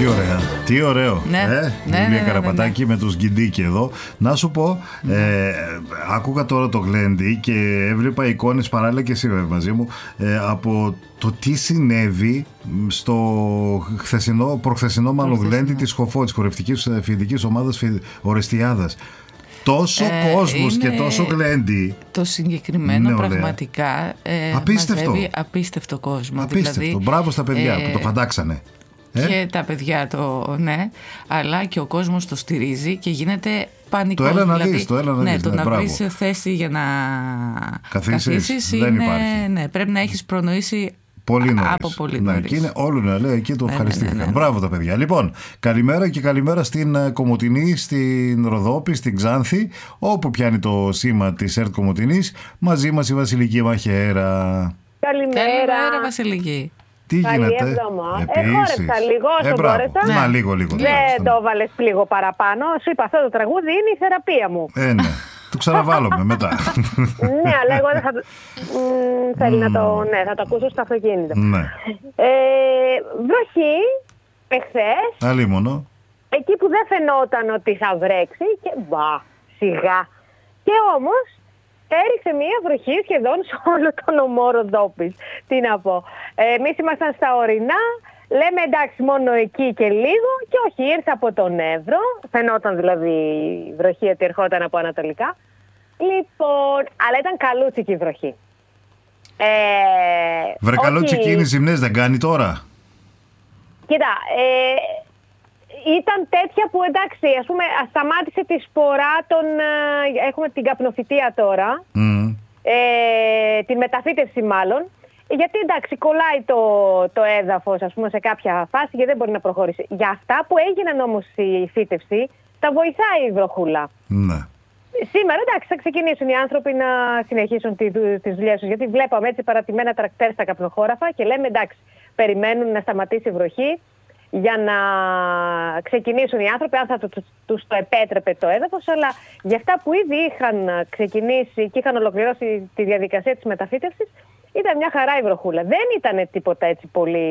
Τι ωραία, τι ωραίο. Ναι, Καραπατάκη με τους Γκιντίκη εδώ. Να σου πω, άκουγα τώρα το Γλέντι και έβλεπα εικόνες παράλληλα και εσύ μαζί μου από το τι συνέβη στο προχθεσινό Γλέντι της ΧΟΦΟ, της χορευτικής φοιτητικής ομάδας Ορεστιάδας. Τόσο κόσμος και τόσο Γλέντι. Το συγκεκριμένο πραγματικά μαζεύει απίστευτο κόσμο. Απίστευτο. Δηλαδή, μπράβο στα παιδιά που το φαντάξανε. Και τα παιδιά αλλά και ο κόσμος το στηρίζει και γίνεται πανικός. Το έλα να δεις, το να βρεις θέση για να καθίσεις δεν υπάρχει. Ναι, πρέπει να έχεις προνοήσει πολύ νωρίς. Από πολύ νωρίς. Και είναι όλοι να λέει εκεί το ευχαριστήθηκαν. Μπράβο τα παιδιά. Λοιπόν, καλημέρα και καλημέρα στην Κομοτηνή, στην Ροδόπη, στην Ξάνθη, όπου πιάνει το σήμα της ΕΡΤ Κομοτηνής. Μαζί μας η Βασιλική Μαχαίρα. Καλημέρα Βασιλική. Τι γίνεται? Χόρεψα λίγο όσο μπόρεσα. Μα λίγο. Δεν το έβαλες λίγο παραπάνω. Σου είπα, αυτό το τραγούδι είναι η θεραπεία μου. Ναι. Το ξαναβάλουμε μετά. Ναι, αλλά εγώ δεν θα το... Θέλει να το... Ναι, θα το ακούσω στο αυτοκίνητο. Ναι. Βροχή, εχθές. Αλίμονο. Εκεί που δεν φαινόταν ότι θα βρέξει και σιγά. Και όμως έριξε μία βροχή σχεδόν σε όλο τον ομό Ροδόπης. Τι να πω. Εμείς ήμασταν στα ορεινά. Λέμε εντάξει μόνο εκεί και λίγο και όχι, ήρθε από τον Εύρο, φαινόταν δηλαδή η βροχή ότι ερχόταν από ανατολικά. Λοιπόν, αλλά ήταν καλούτσικη η βροχή. Βρε καλούτσικη είναι ζημνές, δεν κάνει τώρα? Κοίτα, ήταν τέτοια που εντάξει, ας πούμε σταμάτησε τη σπορά έχουμε την καπνοφυτεία τώρα, την μεταφύτευση μάλλον. Γιατί εντάξει, κολλάει το έδαφος, ας πούμε, σε κάποια φάση και δεν μπορεί να προχωρήσει. Για αυτά που έγιναν όμως η φύτευση, τα βοηθάει η βροχούλα. Ναι. Σήμερα, εντάξει, θα ξεκινήσουν οι άνθρωποι να συνεχίσουν τις δουλειές τους. Γιατί βλέπαμε έτσι παρατημένα τρακτέρ στα καπνοχώραφα και λέμε εντάξει, περιμένουν να σταματήσει η βροχή για να ξεκινήσουν οι άνθρωποι, αν θα τους το επέτρεπε το έδαφος. Αλλά για αυτά που ήδη είχαν ξεκινήσει και είχαν ολοκληρώσει τη διαδικασία της μεταφύτευσης, ήταν μια χαρά η βροχούλα. Δεν ήταν τίποτα έτσι πολύ...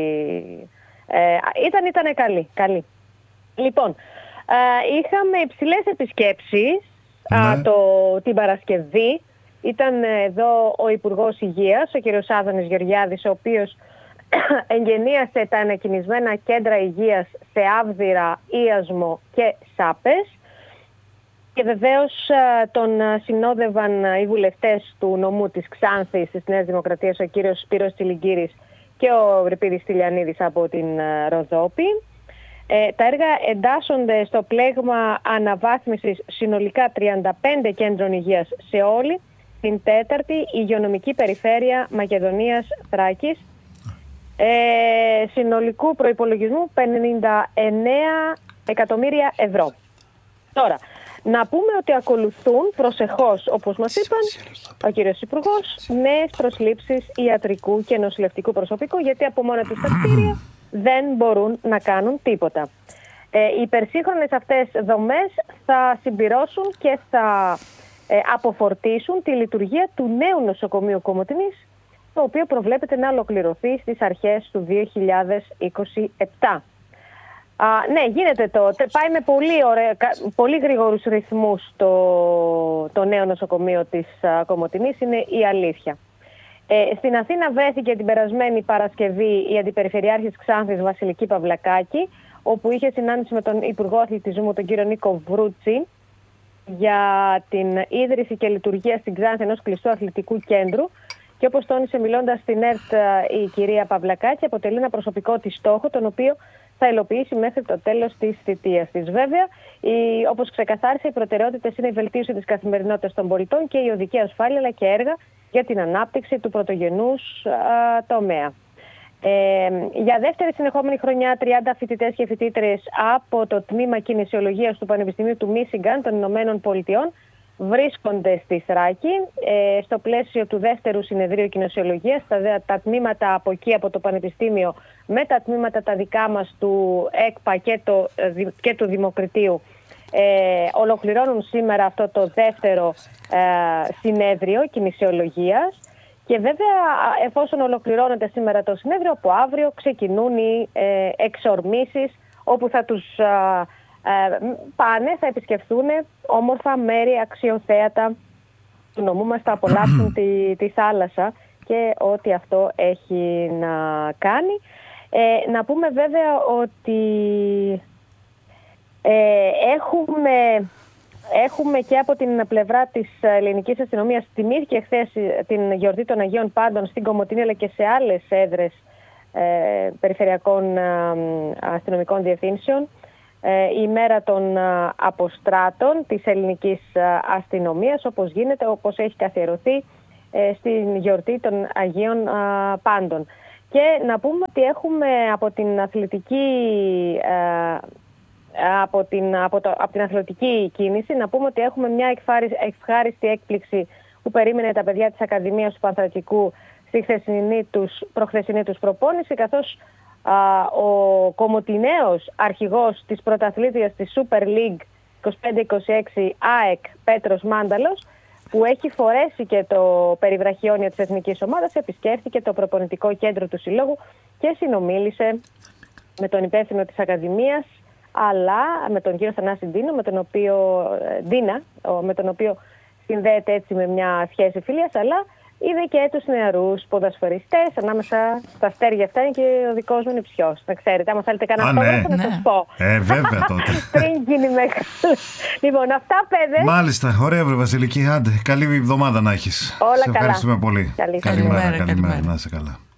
Ήταν καλή. Λοιπόν, είχαμε υψηλές επισκέψεις την Παρασκευή. Ήταν εδώ ο Υπουργός Υγείας, ο κ. Άδωνης Γεωργιάδης, ο οποίος εγγενίασε τα ανακοινισμένα κέντρα υγείας σε Άβδυρα, Ιασμό και Σάπες. Και βεβαίως τον συνόδευαν οι βουλευτές του νομού της Ξάνθης της Νέας Δημοκρατίας, ο κύριος Σπύρος Τσιλιγκύρης και ο Ευρυπίδης Τηλιανίδης από την Ροδόπη. Τα έργα εντάσσονται στο πλέγμα αναβάθμισης συνολικά 35 κέντρων υγείας σε όλη την 4η υγειονομική περιφέρεια Μακεδονίας Θράκης, συνολικού προϋπολογισμού 59 εκατομμύρια ευρώ. Τώρα, να πούμε ότι ακολουθούν προσεχώς, όπως μας είπαν ο κύριος Υπουργός, νέες προσλήψεις ιατρικού και νοσηλευτικού προσωπικού, γιατί από μόνα τους τα κτίρια δεν μπορούν να κάνουν τίποτα. Οι υπερσύγχρονες αυτές δομές θα συμπληρώσουν και θα αποφορτήσουν τη λειτουργία του νέου νοσοκομείου Κομοτηνής, το οποίο προβλέπεται να ολοκληρωθεί στις αρχές του 2027. Ναι, γίνεται πάει με πολύ γρήγορους ρυθμούς το νέο νοσοκομείο της Κομοτηνής, είναι η αλήθεια. Στην Αθήνα βρέθηκε την περασμένη Παρασκευή η Αντιπεριφερειάρχης Ξάνθης Βασιλική Παυλακάκη, όπου είχε συνάντηση με τον Υπουργό Αθλητισμού, τον κύριο Νίκο Βρούτσι, για την ίδρυση και λειτουργία στην Ξάνθη ενός κλειστού αθλητικού κέντρου. Και όπως τόνισε μιλώντας στην ΕΡΤ η κυρία Παυλακάκη, αποτελεί ένα προσωπικό της στόχο, τον οποίο θα υλοποιήσει μέχρι το τέλος της θητείας της. Βέβαια, όπως ξεκαθάρισε, οι προτεραιότητες είναι η βελτίωση της καθημερινότητας των πολιτών και η οδική ασφάλεια, αλλά και έργα για την ανάπτυξη του πρωτογενούς τομέα. Για δεύτερη συνεχόμενη χρονιά, 30 φοιτητές και φοιτήτρες από το τμήμα κινησιολογίας του Πανεπιστημίου του Μίσιγκαν των Ηνωμένων Πολιτειών βρίσκονται στη Θράκη στο πλαίσιο του δεύτερου συνεδρίου κινησιολογίας. Τα τμήματα από εκεί, από το Πανεπιστήμιο, με τα τμήματα τα δικά μας του ΕΚΠΑ και του Δημοκριτείου, ολοκληρώνουν σήμερα αυτό το δεύτερο συνέδριο κινησιολογίας. Και βέβαια, εφόσον ολοκληρώνεται σήμερα το συνέδριο, από αύριο ξεκινούν οι εξορμήσεις όπου θα τους πάνε, θα επισκεφθούν όμορφα μέρη αξιοθέατα του νομού μας, θα απολαύσουν τη θάλασσα και ό,τι αυτό έχει να κάνει. Να πούμε βέβαια ότι έχουμε και από την πλευρά της ελληνικής αστυνομίας, θυμήθηκε χθες την γιορτή των Αγίων Πάντων στην Κομοτηνή αλλά και σε άλλες έδρες περιφερειακών αστυνομικών διευθύνσεων, η μέρα των αποστράτων της ελληνικής αστυνομίας, όπως έχει καθιερωθεί στην γιορτή των Αγίων Πάντων. Και να πούμε ότι έχουμε από την αθλητική κίνηση, να πούμε ότι έχουμε μια ευχάριστη έκπληξη που περίμενε τα παιδιά της Ακαδημίας του Πανθρακικού στη προχθεσινή τους προπόνηση, καθώς ο κομοτηναίος αρχηγός της πρωταθλήτριας της Super League 25-26 ΑΕΚ Πέτρος Μάνταλος, που έχει φορέσει και το περιβραχιόνιο της εθνικής ομάδας, επισκέφθηκε το προπονητικό κέντρο του Συλλόγου και συνομίλησε με τον υπεύθυνο της Ακαδημίας, αλλά με τον κύριο Θανάση Ντίνα, με τον οποίο συνδέεται έτσι με μια σχέση φιλίας, αλλά είδε και τους νεαρούς ποδοσφαιριστές. Ανάμεσα στα αστέρια αυτά είναι και ο δικός μου νηψιός. Να ξέρετε, άμα θέλετε κανένα αυτόγραφο να σας πω. Βέβαια τότε. Πριν γίνει μεγάλο. Λοιπόν, αυτά παιδες. Μάλιστα, ωραία βρε Βασιλική. Άντε, καλή εβδομάδα να έχεις. Όλα σε καλά. ευχαριστούμε πολύ. Καλή καλημέρα. Να είσαι καλά.